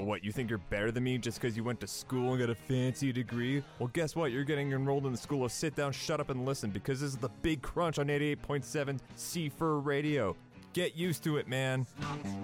what, you think you're better than me just because you went to school and got a fancy degree? Well, guess what? You're getting enrolled in the school of sit down, shut up, and listen, because this is the Big Crunch on 88.7 C4 Radio. Get used to it, man.